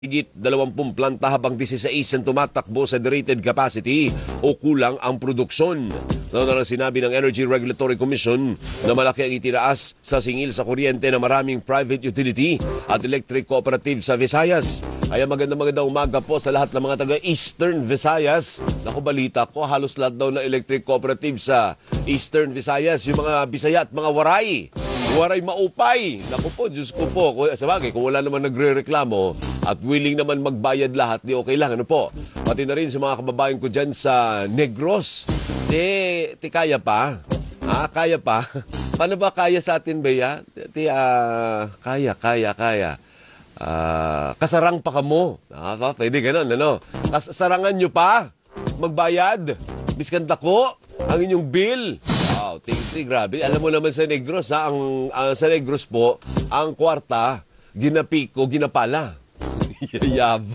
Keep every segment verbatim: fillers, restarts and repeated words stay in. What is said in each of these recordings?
higit dalawampung planta habang labinseis ang tumatakbo sa rated capacity o kulang ang produksyon. Noon na sinabi ng Energy Regulatory Commission na malaki ang itinaas sa singil sa kuryente ng maraming private utility at electric cooperative sa Visayas. Kaya magandang magandang umaga po sa lahat ng mga taga Eastern Visayas. Naku, balita ko, halos lahat daw ng electric cooperative sa Eastern Visayas, yung mga Bisaya at mga Waray. Waray maupay. Naku po, Diyos ko po. Sabagay, kung wala naman nagre-reklamo at willing naman magbayad lahat, di okay lang. Ano po? Pati na rin sa mga kababayan ko dyan sa Negros. Di, ti kaya pa? Ha? Kaya pa? Paano ba kaya sa atin, Bea? Ti, uh, kaya, kaya, kaya. Uh, kasarang pa ka mo. Ah, pwede ganun, ano? Kasarangan nyo pa? Magbayad? Biskanta ko ang inyong bill. Wow, tingti, grabe. Alam mo naman sa Negros, ha? Ang, uh, sa Negros po, ang kwarta, ginapiko, ginapala. Yayaba.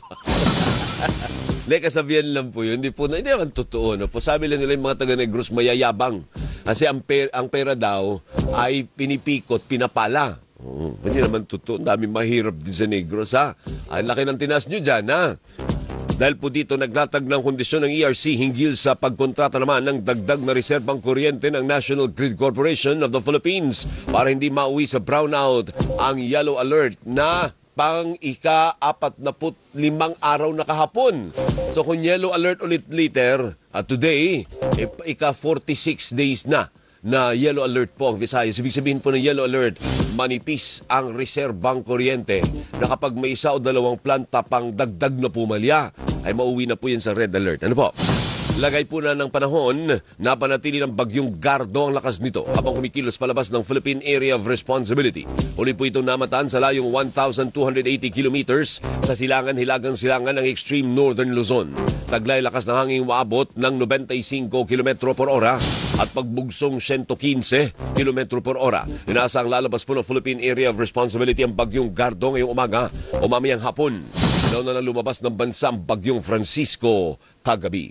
Hindi, kasabihan lang po yun. Hindi po, hindi naman totoo. No? Po, sabi lang nila yung mga taga-Negros mayayabang. Kasi ang, per, ang pera daw ay pinipikot, pinapala. Oh, hindi naman totoo. Ang dami mahirap din sa Negros, ha? Ang laki ng tinas nyo dyan, ha? Dahil po dito naglatag ng kondisyon ng E R C hinggil sa pagkontrata naman ng dagdag na reserbang kuryente ng National Grid Corporation of the Philippines para hindi mauwi sa brownout ang yellow alert na pang ika-apat na limang araw na kahapon. So kung yellow alert ulit later, uh, today, ika-forty-six days na na yellow alert po ang Visayas. Ibig sabihin po ng yellow alert, manipis ang reserbang kuryente na kapag may isa o dalawang planta pang dagdag na pumalya, ay mauwi na po yan sa red alert. Ano po? Lagay po na ng panahon, napanatili ng bagyong Gardo ang lakas nito habang kumikilos palabas ng Philippine Area of Responsibility. Uli po itong namataan sa layong one thousand two hundred eighty kilometers sa silangan, hilagang silangan ng extreme northern Luzon. Taglay lakas ng hangin umaabot ng ninety-five kilometro por ora at pagbugsong one hundred fifteen kilometro por ora. Inaasang lalabas po ng Philippine Area of Responsibility ang bagyong Gardo ngayong umaga o mamayang hapon. Nauna na lumabas ng bansa ang bagyong Francisco kagabi.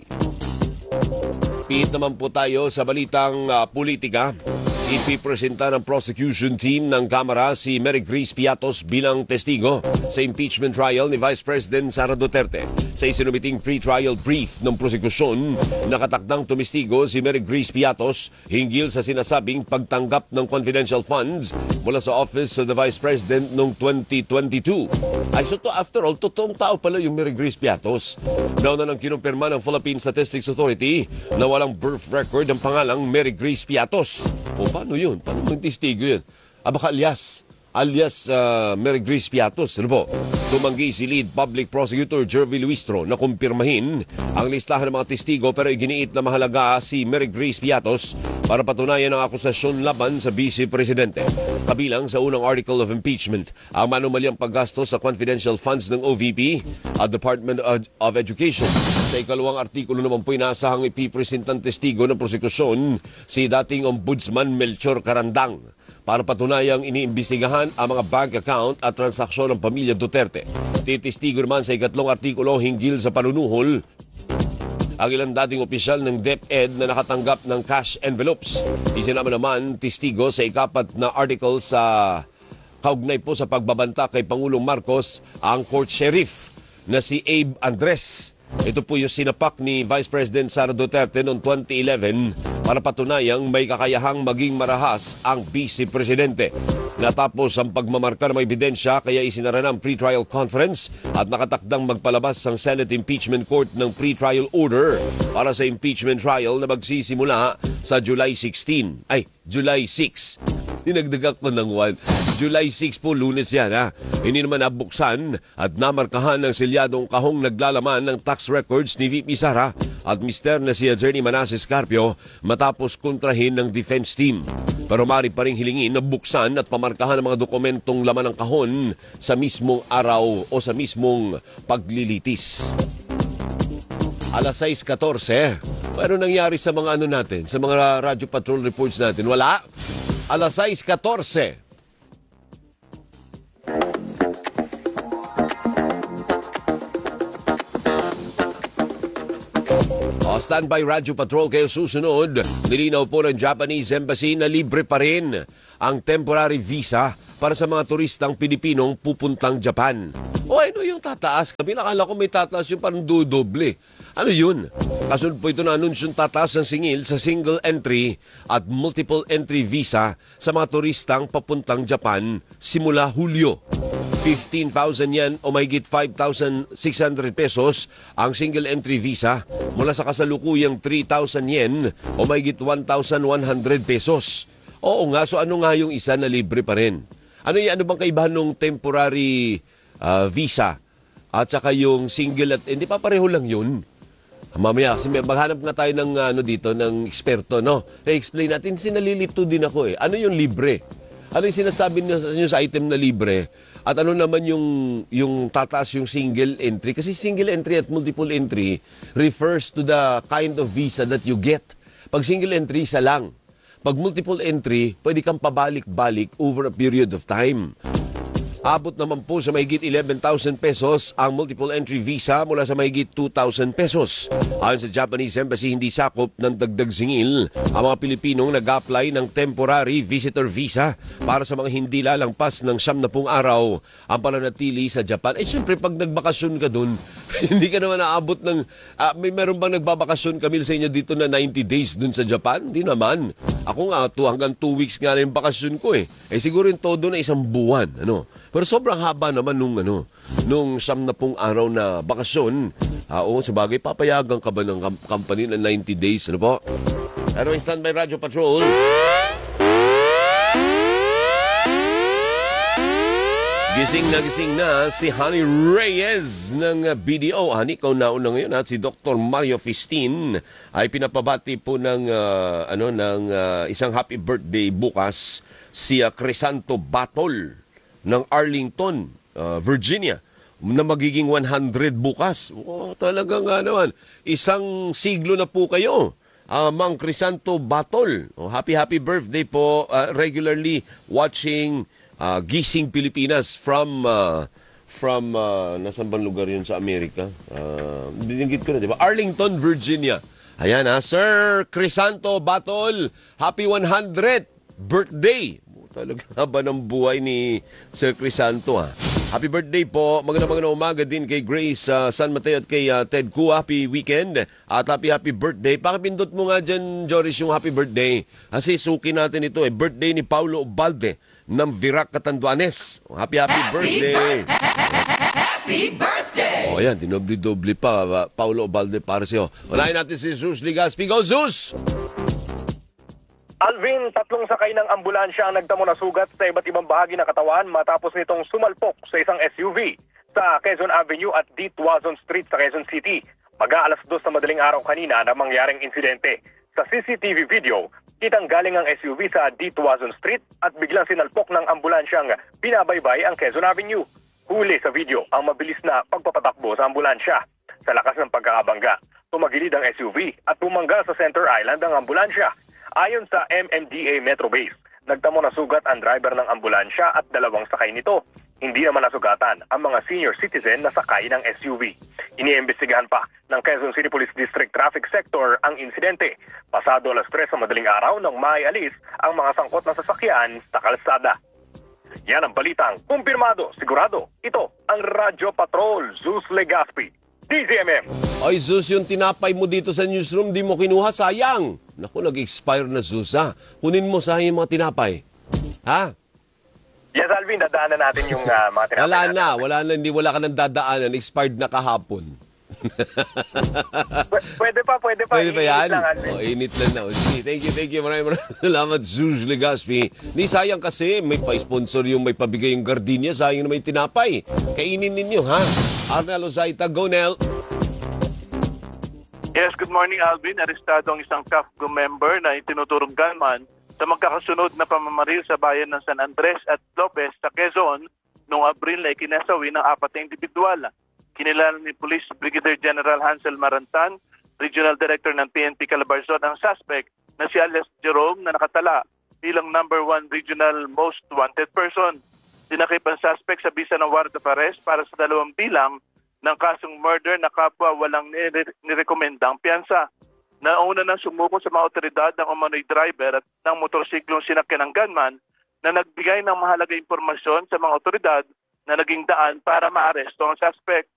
Pihit naman po tayo sa balitang uh, politika. Ipipresenta ng prosecution team ng Kamara si Mary Grace Piatos bilang testigo sa impeachment trial ni Vice President Sara Duterte. Sa isinumiting pre-trial brief ng prosekusyon, nakatakdang tumistigo si Mary Grace Piatos hinggil sa sinasabing pagtanggap ng confidential funds mula sa Office of the Vice President noong twenty twenty-two. Ay, so to, after all, totoong tao pala yung Mary Grace Piatos. Nauna nang kinumpirma ng Philippine Statistics Authority na walang birth record ang pangalang Mary Grace Piatos. O paano yun? Paano yung testigo yun? Ah, baka alias. Alias uh, Mary Grace Piatos. Ano po? Tumanggi si lead public prosecutor Jervy Luistro na kumpirmahin ang listahan ng mga testigo pero iginiit na mahalaga si Mary Grace Piatos para patunayan ang akusasyon laban sa Vice Presidente. Kabilang sa unang article of impeachment ang manumalyang paggastos sa confidential funds ng O V P at Department of Education. Sa ikalawang artikulo naman po inaasahang ipipresentang testigo ng prosekusyon si dating Ombudsman Melchor Carandang para patunayang iniimbestigahan ang mga bank account at transaksyon ng pamilya Duterte. Titistigo naman sa ikatlong artikulo hinggil sa panunuhol ang ilang dating opisyal ng DepEd na nakatanggap ng cash envelopes. Isinama naman testigo sa ikapat na article sa kaugnay po sa pagbabanta kay Pangulong Marcos ang court sheriff na si Abe Andres. Ito po yung sinapak ni Vice President Sara Duterte noong twenty eleven para patunayang may kakayahang maging marahas ang Vice Presidente. Natapos ang pagmamarka ng ebidensya kaya isinara ng pre-trial conference at nakatakdang magpalabas ang Senate Impeachment Court ng pre-trial order para sa impeachment trial na magsisimula sa July sixteen. Ay, July six. Dinagdagan ko ng one. July six po, Lunes yan, ha? Hindi naman nabuksan at namarkahan ng selyadong kahong naglalaman ng tax records ni V P Sara at mister na si Attorney Manasseh Scarpio matapos kontrahin ng defense team. Pero mari pa rin hilingin na buksan at pamarkahan ng mga dokumentong laman ng kahon sa mismong araw o sa mismong paglilitis. alas sais katorse, ano nangyari sa mga ano natin, sa mga Radio Patrol reports natin? Wala. alas sais katorse. O, standby Radio Patrol kayo susunod. Nilinaw po ng Japanese Embassy na libre pa rin ang temporary visa para sa mga turistang Pilipinong pupuntang Japan. O ano yung tataas? Kami nakala ko may tataas yung parang dudoble. Ano yun? Kasunod po ito na anunsyong tataas ng singil sa single entry at multiple entry visa sa mga turistang papuntang Japan simula Hulyo. fifteen thousand yan o mahigit five thousand six hundred pesos ang single entry visa mula sa kasalukuyang three thousand yen o mahigit one thousand one hundred pesos. Oo nga, so ano nga yung isa na libre pa rin? Ano, y- ano bang kaibahan ng temporary uh, visa at saka yung single at hindi pa pareho lang yun? Mamaya, kasi maghanap nga tayo ng ano dito, ng eksperto, no? I-explain natin, sinalilito din ako eh. Ano yung libre? Ano yung sinasabi niyo sa, niyo sa item na libre? At ano naman yung, yung tataas yung single entry? Kasi single entry at multiple entry refers to the kind of visa that you get. Pag single entry, isa lang. Pag multiple entry, pwede kang pabalik-balik over a period of time. Abot naman po sa mahigit eleven thousand pesos ang multiple entry visa mula sa mahigit two thousand pesos. Ayon sa Japanese Embassy, hindi sakop ng dagdag singil ang mga Pilipinong nag-apply ng temporary visitor visa para sa mga hindi lalampas ng siyam na pung araw ang pananatili sa Japan. Eh siyempre, pag nagbakasyon ka dun, hindi ka naman naabot ng... Uh, may meron bang nagbabakasyon, Camille, sa inyo dito na ninety days dun sa Japan? Hindi naman. Ako nga, two, hanggang two weeks nga na yung bakasyon ko eh. Eh siguro yung todo na isang buwan. Ano? Pero sobrang haba naman nung ano, nung siyam na pung araw na bakasyon. Ah, oo, sabagay, papayagan ka ba ng kam- company na ninety days? Ano po? Ano yung Standby Radio Patrol? Gising na gising na si Honey Reyes ng B D O. Honey, ikaw nauna ngayon at si Doctor Mario Fistin ay pinapabati po ng, uh, ano, ng uh, isang happy birthday bukas si uh, Crisanto Batol ng Arlington, uh, Virginia, na magiging one hundred bukas. Oh, talaga nga naman. Isang siglo na po kayo, uh, Mang Crisanto Batol. Oh, happy, happy birthday po. Uh, regularly watching uh, Gising Pilipinas from, uh, from uh, nasan bang lugar yun sa Amerika? Uh, Dinigit ko na, di ba? Arlington, Virginia. Ayan ha, Sir Crisanto Batol, happy one hundredth birthday. Talaga ba ng buhay ni Sir Crisanto, ha? Happy birthday po. Magandang magandang umaga din kay Grace uh, San Mateo at kay uh, Ted Ku. Happy weekend at happy happy birthday. Pakipindot mo nga dyan, Joris, yung happy birthday. Kasi suki natin ito eh. Birthday ni Paulo Ubalde ng Virac, Catanduanes. Happy happy, happy birthday. birthday! Happy birthday! O yan, dinobli-dobli pa. Uh, Paulo Ubalde para sa'yo. Unahin natin si Zeus Ligaspi. Go, Zeus! Alvin, tatlong sakay ng ambulansya ang nagdamo na sugat sa iba't ibang bahagi ng katawan matapos nitong sumalpok sa isang S U V sa Quezon Avenue at D. Tuazon Street sa Quezon City. Mag-aalas dos na madaling araw kanina na mangyaring insidente. Sa C C T V video, kitang galing ang S U V sa D. Tuazon Street at biglang sinalpok ng ambulansyang binabaybay ang Quezon Avenue. Huli sa video ang mabilis na pagpapatakbo sa ambulansya. Sa lakas ng pagkakabangga, tumagilid ang S U V at bumangga sa Center Island ang ambulansya. Ayon sa M M D A Metro Base, nagtamo na sugat ang driver ng ambulansya at dalawang sakay nito. Hindi naman nasugatan ang mga senior citizen na sakay ng S U V. Iniimbestigahan pa ng Quezon City Police District Traffic Sector ang insidente. Pasado alas tres sa madaling araw nang maialis ang mga sangkot na sasakyan sa kalsada. Yan ang balitang kumpirmado, sigurado. Ito ang Radyo Patrol, Zeus Legaspi, D Z M M. Ay, Zeus, yung tinapay mo dito sa newsroom, di mo kinuha, sayang. Naku, nag-expire na, Zeus, ha? Kunin mo sa yung mga tinapay. Ha? Yes, Alvin, dadaanan natin yung uh, mga tinapay. Wala natin. na, wala na, hindi, wala ka nang dadaanan. Expired na kahapon. P- pwede pa, pwede pa. Pwede pa yan? Lang, O, init lang na. O, sige, thank you, thank you. Maraming maraming salamat, Zeus Legaspi. Ni sayang kasi, may pa-sponsor yung may pabigay yung gardenia, sayang na may tinapay. Kainin ninyo, ha? Arnel Ozaita, go, Nel. Yes, good morning, Alvin. Arestado ang isang C A F G O member na itinuturong gunman sa magkakasunod na pamamaril sa bayan ng San Andres at Lopez sa Quezon noong Abril na ikinasawi ng apat na individual. Kinilala ni Police Brigadier General Hansel Marantan, Regional Director ng P N P Calabarzon, ang suspect na si Alias Jerome na nakatala bilang number one regional most wanted person. Dinakip ang suspect sa bisa ng warrant of arrest para sa dalawang bilang ng kasong murder na kapwa walang nirekomendang piyansa. Nauna nang sumuko sa mga otoridad ng umano'y driver at ng motorsiklong sinakyan ng gunman na nagbigay ng mahalaga impormasyon sa mga otoridad na naging daan para maaresto ang suspect.